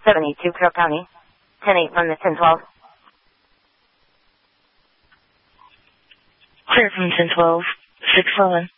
72 Carroll County. 10-8 from the 1012. Clear from 1012. 611.